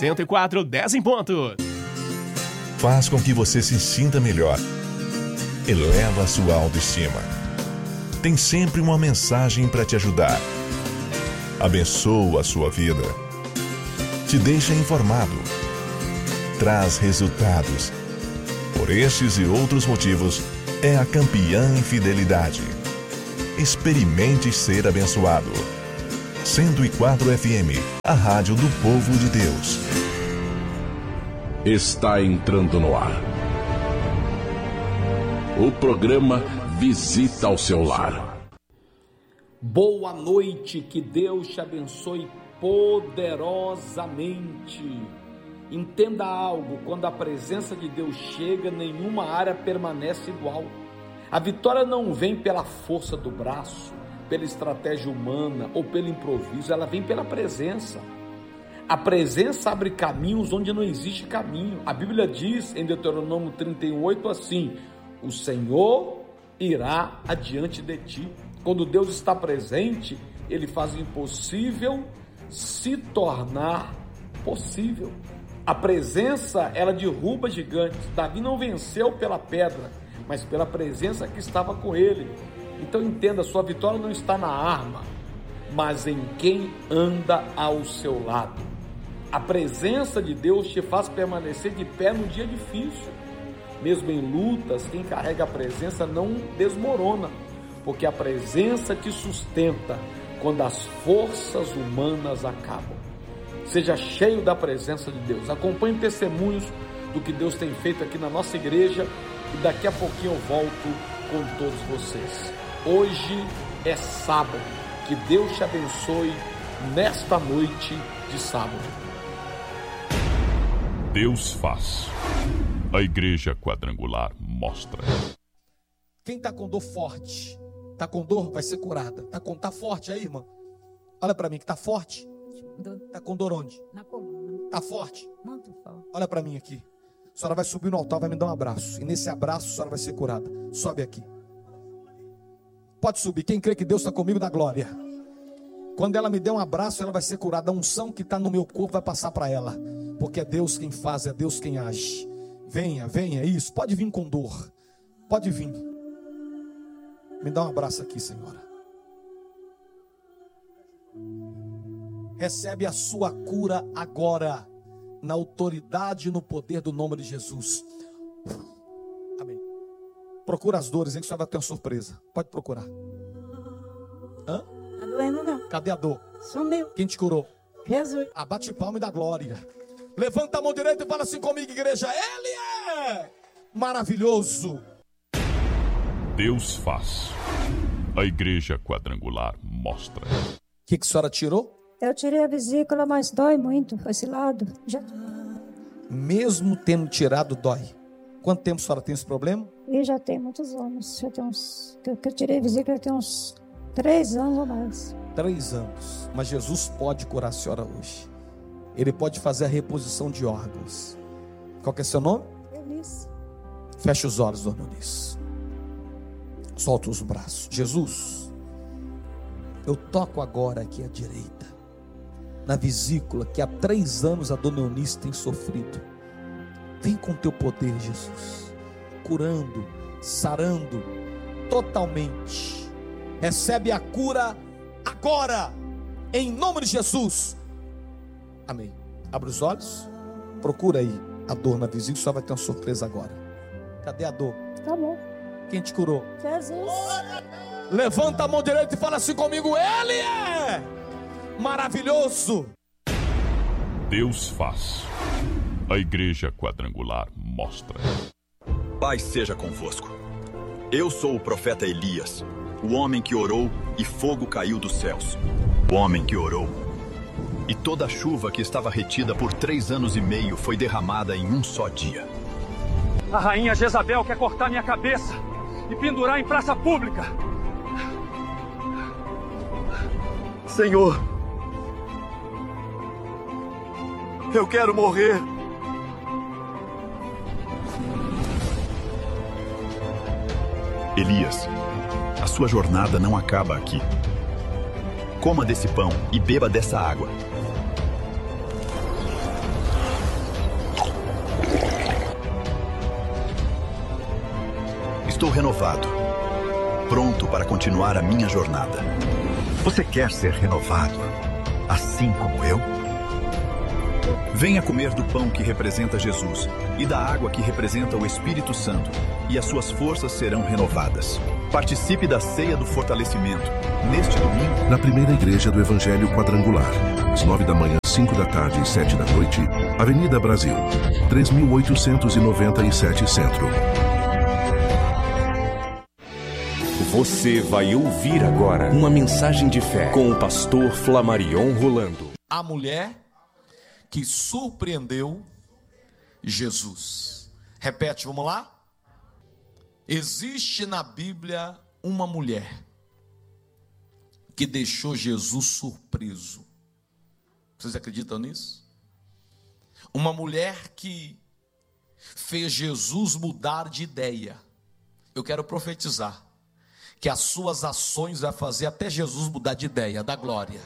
104, 10 em ponto. Faz com que você se sinta melhor. Eleva a sua autoestima. Tem sempre uma mensagem para te ajudar. Abençoa a sua vida. Te deixa informado. Traz resultados. Por estes e outros motivos, é a campeã em fidelidade. Experimente ser abençoado. 104 FM, a rádio do povo de Deus. Está entrando no ar o programa Visita ao Seu Lar. Boa noite, que Deus te abençoe poderosamente. Entenda algo: quando a presença de Deus chega, nenhuma área permanece igual. A vitória não vem pela força do braço, pela estratégia humana ou pelo improviso, ela vem pela presença. A presença abre caminhos onde não existe caminho. A Bíblia diz em Deuteronômio 31:8 assim: o Senhor irá adiante de ti. Quando Deus está presente, Ele faz o impossível se tornar possível. A presença, ela derruba gigantes. Davi não venceu pela pedra, mas pela presença que estava com ele. Então entenda, sua vitória não está na arma, mas em quem anda ao seu lado. A presença de Deus te faz permanecer de pé no dia difícil. Mesmo em lutas, quem carrega a presença não desmorona, porque a presença te sustenta quando as forças humanas acabam. Seja cheio da presença de Deus. Acompanhe testemunhos do que Deus tem feito aqui na nossa igreja e daqui a pouquinho eu volto com todos vocês. Hoje é sábado. Que Deus te abençoe nesta noite de sábado. Deus faz. A Igreja Quadrangular mostra. Quem está com dor forte, está com dor, vai ser curada. Tá forte aí, irmã? Olha para mim, que está forte. Está com dor onde? Na coluna. Está forte? Muito forte. Olha para mim aqui. A senhora vai subir no altar, vai me dar um abraço. E nesse abraço a senhora vai ser curada. Sobe aqui. Pode subir. Quem crê que Deus está comigo, dá glória. Quando ela me der um abraço, ela vai ser curada. A unção que está no meu corpo vai passar para ela. Porque é Deus quem faz, é Deus quem age. Venha, venha, isso. Pode vir com dor. Pode vir. Me dá um abraço aqui, senhora. Recebe a sua cura agora. Na autoridade e no poder do nome de Jesus. Amém. Procura as dores, hein, que a senhora vai ter uma surpresa. Pode procurar. Hã? Tá doendo não. Cadê a dor? Sumiu. Quem te curou? Jesus. Abate palma e dá glória. Levanta a mão direita e fala assim comigo, igreja. Ele é maravilhoso. Deus faz. A Igreja Quadrangular mostra. O que a senhora tirou? Eu tirei a vesícula, mas dói muito esse lado. Mesmo tendo tirado, dói. Quanto tempo a senhora tem esse problema? E já tem muitos anos. Já tem uns... que eu tirei a vesícula tem uns 3 anos ou mais. 3 anos. Mas Jesus pode curar a senhora hoje. Ele pode fazer a reposição de órgãos. Qual que é seu nome? Eunice. Feche os olhos, dona Eunice. Solta os braços. Jesus, eu toco agora aqui à direita, na vesícula que há 3 anos a dona Eunice tem sofrido. Vem com teu poder, Jesus, curando, sarando totalmente. Recebe a cura agora, em nome de Jesus. Amém. Abre os olhos. Procura aí a dor na vesícula. Só vai ter uma surpresa agora. Cadê a dor? Tá bom. Quem te curou? Jesus. Levanta a mão direita e fala assim comigo. Ele é maravilhoso. Deus faz. A Igreja Quadrangular mostra. Paz seja convosco. Eu sou o profeta Elias, o homem que orou e fogo caiu dos céus. O homem que orou. E toda a chuva que estava retida por 3 anos e meio foi derramada em um só dia. A rainha Jezabel quer cortar minha cabeça e pendurar em praça pública. Senhor, eu quero morrer. Elias, a sua jornada não acaba aqui. Coma desse pão e beba dessa água. estou renovado, pronto para continuar a minha jornada. Você quer ser renovado, assim como eu? Venha comer do pão que representa Jesus e da água que representa o Espírito Santo, e as suas forças serão renovadas. Participe da ceia do fortalecimento, neste domingo, na primeira igreja do Evangelho Quadrangular, às 9 da manhã, 5 da tarde e 7 da noite, Avenida Brasil, 3.897 Centro. Você vai ouvir agora uma mensagem de fé com o pastor Flamarion Rolando. A mulher que surpreendeu Jesus. Repete, vamos lá? Existe na Bíblia uma mulher que deixou Jesus surpreso. Vocês acreditam nisso? Uma mulher que fez Jesus mudar de ideia. Eu quero profetizar que as suas ações vão fazer até Jesus mudar de ideia, da glória.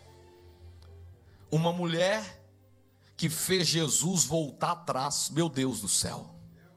Uma mulher que fez Jesus voltar atrás, meu Deus do céu.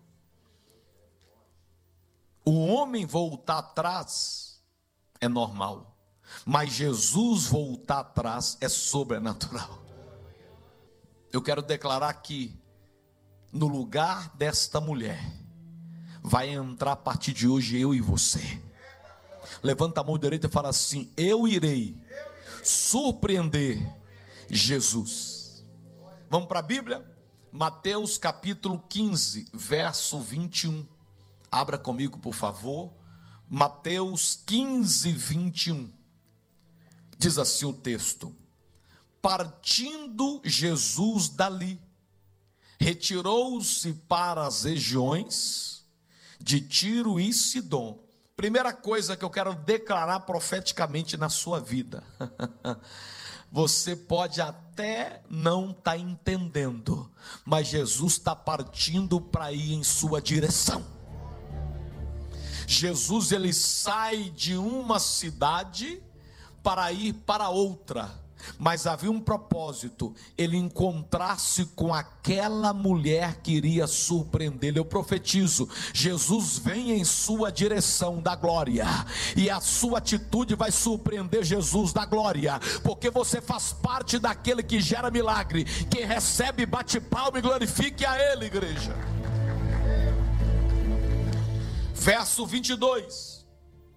O homem voltar atrás é normal, mas Jesus voltar atrás é sobrenatural. Eu quero declarar que no lugar desta mulher vai entrar a partir de hoje eu e você. Levanta a mão direita e fala assim: eu irei surpreender Jesus. Vamos para a Bíblia? Mateus capítulo 15, verso 21. Abra comigo, por favor. Mateus 15, 21. Diz assim o texto: partindo Jesus dali, retirou-se para as regiões de Tiro e Sidom. Primeira coisa que eu quero declarar profeticamente na sua vida. Você pode até não estar entendendo, mas Jesus está partindo para ir em sua direção. Jesus, ele sai de uma cidade para ir para outra, mas havia um propósito: ele encontrar-se com aquela mulher que iria surpreendê-lo. Eu profetizo, Jesus vem em sua direção da glória, e a sua atitude vai surpreender Jesus da glória, porque você faz parte daquele que gera milagre. Quem recebe, bate palma e glorifique a ele, igreja. Verso 22.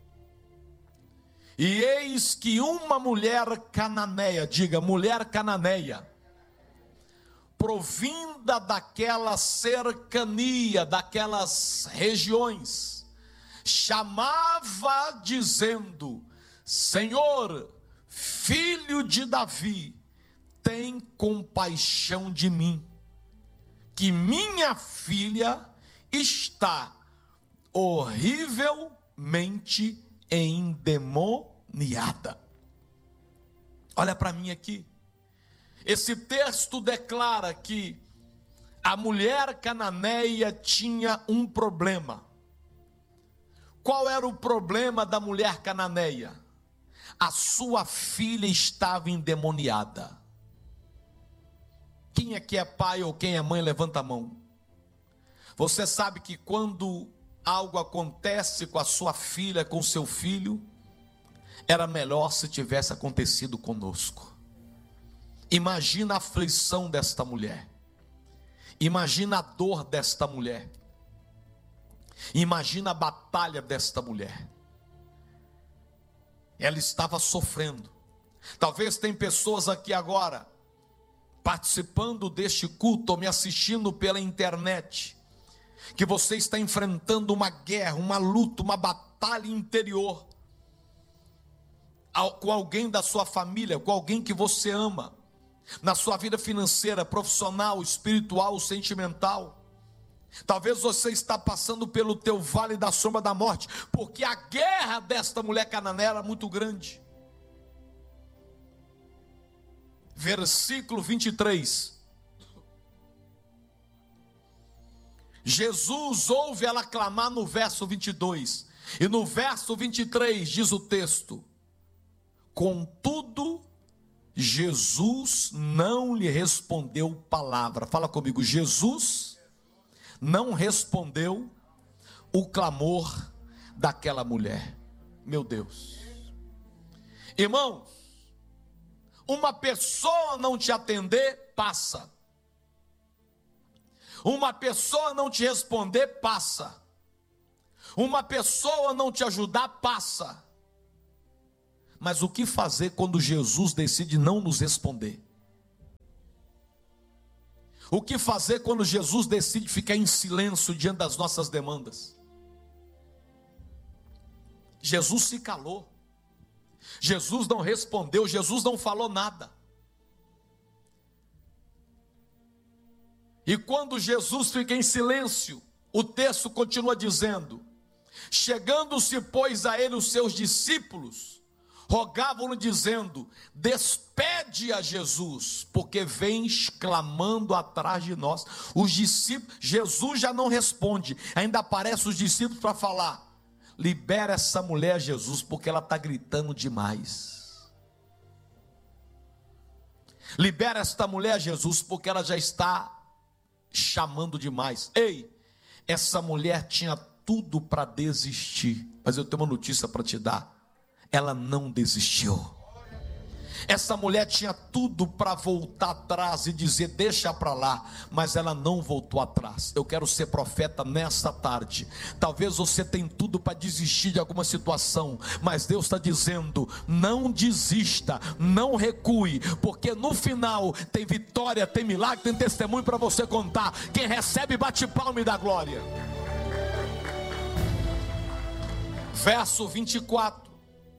E eis que uma mulher cananeia, diga mulher cananeia, provinda daquela cercania, daquelas regiões, chamava dizendo: Senhor, filho de Davi, tem compaixão de mim, que minha filha está horrivelmente endemoniada. Olha para mim aqui. Esse texto declara que a mulher cananeia tinha um problema. Qual era o problema da mulher cananeia? A sua filha estava endemoniada. Quem aqui é pai ou quem é mãe, levanta a mão. Você sabe que quando algo acontece com a sua filha, com o seu filho, era melhor se tivesse acontecido conosco. Imagina a aflição desta mulher. Imagina a dor desta mulher. Imagina a batalha desta mulher. Ela estava sofrendo. Talvez tem pessoas aqui agora participando deste culto ou me assistindo pela internet, que você está enfrentando uma guerra, uma luta, uma batalha interior com alguém da sua família, com alguém que você ama, na sua vida financeira, profissional, espiritual, sentimental. Talvez você está passando pelo teu vale da sombra da morte, porque a guerra desta mulher cananeia era muito grande. Versículo 23. Jesus ouve ela clamar no verso 22. E no verso 23 diz o texto: contudo, Jesus não lhe respondeu palavra. Fala comigo, Jesus não respondeu o clamor daquela mulher. Meu Deus. Irmãos, uma pessoa não te atender, passa. Uma pessoa não te responder, passa. Uma pessoa não te ajudar, passa. Mas o que fazer quando Jesus decide não nos responder? O que fazer quando Jesus decide ficar em silêncio diante das nossas demandas? Jesus se calou. Jesus não respondeu, Jesus não falou nada. E quando Jesus fica em silêncio, o texto continua dizendo: chegando-se, pois, a ele os seus discípulos, rogavam-lhe dizendo: despede a Jesus, porque vens clamando atrás de nós. Os discípulos, Jesus já não responde, ainda aparecem os discípulos para falar: libera essa mulher, Jesus, porque ela está gritando demais. Libera esta mulher, Jesus, porque ela já está chamando demais. Ei, essa mulher tinha tudo para desistir, mas eu tenho uma notícia para te dar: ela não desistiu. Essa mulher tinha tudo para voltar atrás e dizer deixa para lá, mas ela não voltou atrás. Eu quero ser profeta nessa tarde. Talvez você tenha tudo para desistir de alguma situação, mas Deus está dizendo: não desista, não recue, porque no final tem vitória, tem milagre, tem testemunho para você contar. Quem recebe bate palma e dá glória. Verso 24.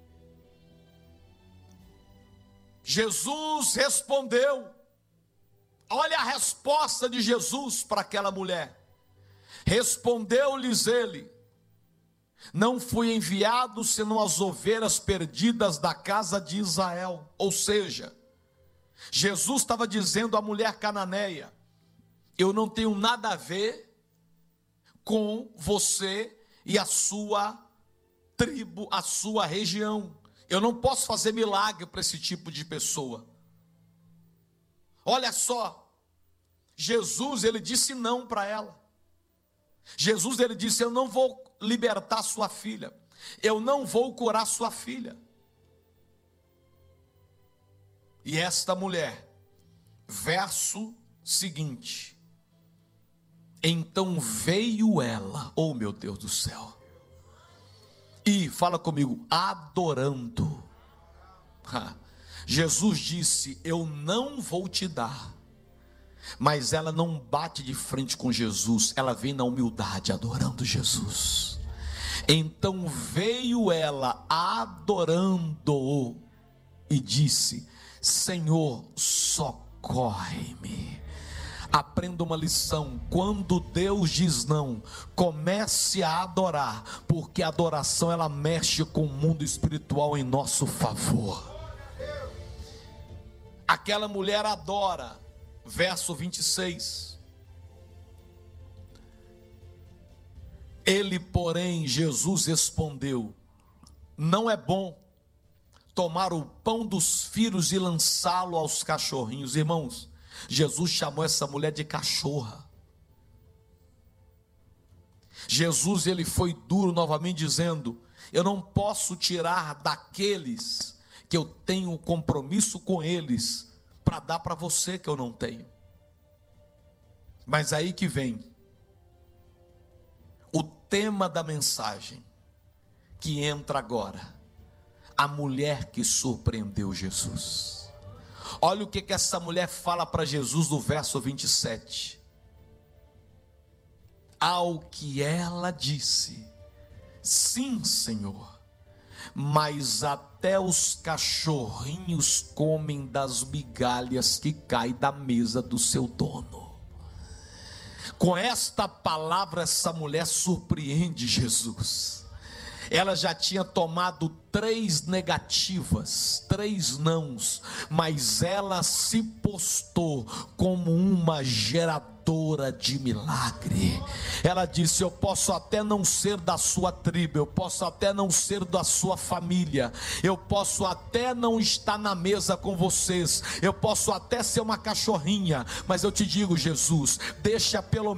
Jesus respondeu. Olha a resposta de Jesus para aquela mulher. Respondeu-lhes ele: não fui enviado senão as ovelhas perdidas da casa de Israel. Ou seja, Jesus estava dizendo à mulher cananeia: eu não tenho nada a ver com você e a sua tribo, a sua região. Eu não posso fazer milagre para esse tipo de pessoa. Olha só, Jesus, ele disse não para ela. Jesus, ele disse: eu não vou libertar sua filha, eu não vou curar sua filha. E esta mulher, verso seguinte: então veio ela, oh meu Deus do céu, e fala comigo, adorando. Jesus disse: eu não vou te dar. Mas ela não bate de frente com Jesus, ela vem na humildade adorando Jesus. Então veio ela adorando-o e disse: Senhor, socorre-me. Aprenda uma lição: quando Deus diz não, comece a adorar, porque a adoração ela mexe com o mundo espiritual em nosso favor. Aquela mulher adora, verso 26. Ele, porém, Jesus respondeu: não é bom tomar o pão dos filhos e lançá-lo aos cachorrinhos. Irmãos, Jesus chamou essa mulher de cachorra. Jesus, ele foi duro novamente dizendo: eu não posso tirar daqueles que eu tenho compromisso com eles para dar para você que eu não tenho. Mas aí que vem o tema da mensagem que entra agora: a mulher que surpreendeu Jesus. Olha o que essa mulher fala para Jesus no verso 27. Ao que ela disse: sim, Senhor, mas até os cachorrinhos comem das migalhas que caem da mesa do seu dono. Com esta palavra, essa mulher surpreende Jesus. Ela já tinha tomado 3 negativas, 3 nãos, mas ela se postou como uma geradora de milagre. Ela disse: eu posso até não ser da sua tribo, eu posso até não ser da sua família, eu posso até não estar na mesa com vocês, eu posso até ser uma cachorrinha, mas eu te digo, Jesus, deixa pelo menos